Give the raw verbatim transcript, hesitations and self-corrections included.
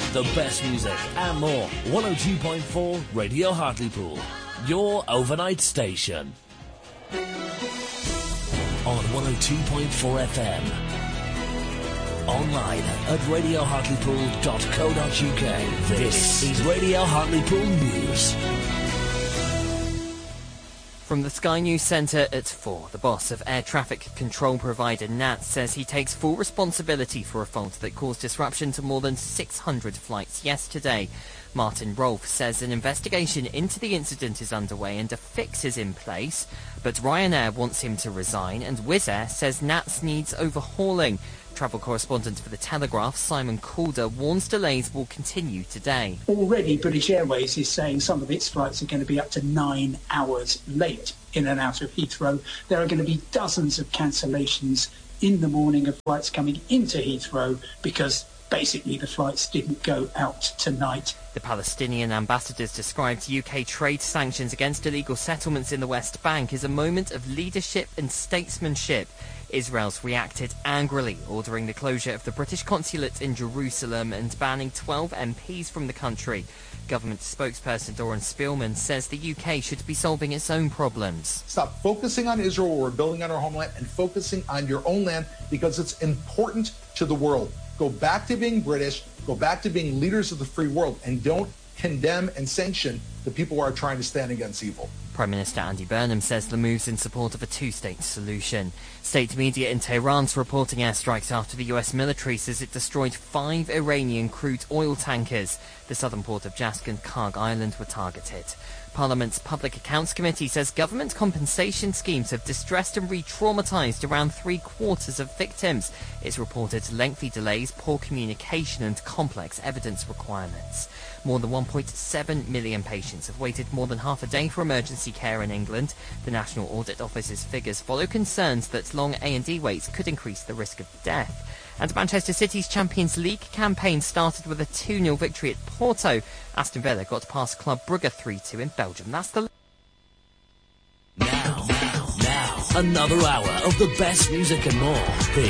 The best music and more. one oh two point four Radio Hartlepool. Your overnight station. On one oh two point four F M. Online at radio hartlepool dot co dot uk. This is Radio Hartlepool News. From the Sky News Centre at four, the boss of air traffic control provider N A T says he takes full responsibility for a fault that caused disruption to more than six hundred flights yesterday. Martin Rolfe says an investigation into the incident is underway and a fix is in place, but Ryanair wants him to resign and Wizz Air says N A T needs overhauling. Travel correspondent for The Telegraph, Simon Calder, warns delays will continue today. Already, British Airways is saying some of its flights are going to be up to nine hours late in and out of Heathrow. There are going to be dozens of cancellations in the morning of flights coming into Heathrow because basically the flights didn't go out tonight. The Palestinian ambassadors described U K trade sanctions against illegal settlements in the West Bank as a moment of leadership and statesmanship. Israel's reacted angrily, ordering the closure of the British consulate in Jerusalem and banning twelve M Ps from the country. Government spokesperson Doran Spielman says the U K should be solving its own problems. Stop focusing on Israel while we're building on our homeland and focusing on your own land because it's important to the world. Go back to being British, go back to being leaders of the free world, and don't condemn and sanction the people who are trying to stand against evil. Prime Minister Andy Burnham says the move's in support of a two-state solution. State media in Tehran's reporting airstrikes after the U S military says it destroyed five Iranian crude oil tankers. The southern port of Jask and Karg Island were targeted. Parliament's Public Accounts Committee says government compensation schemes have distressed and re-traumatised around three-quarters of victims. It's reported lengthy delays, poor communication and complex evidence requirements. More than one point seven million patients have waited more than half a day for emergency care in England. The National Audit Office's figures follow concerns that long A and E waits could increase the risk of death. And Manchester City's Champions League campaign started with a two nil victory at Porto. Aston Villa got past Club Brugge three two in Belgium. That's the... Now, now, now, another hour of the best music and more.